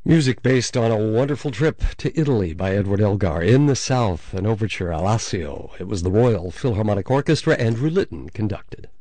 Music based on a wonderful trip to Italy by Edward Elgar. In the South, an overture, Alassio. It was the Royal Philharmonic Orchestra. Andrew Litton conducted.